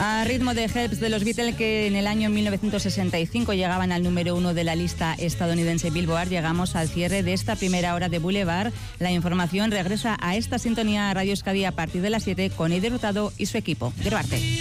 A ritmo de Helps de los Beatles, que en el año 1965 llegaban al número 1 de la lista estadounidense Billboard, llegamos al cierre de esta primera hora de Boulevard. La información regresa a esta sintonía Radio Euskadi a partir de las 7 con Eider Hurtado y su equipo. Gerbarte.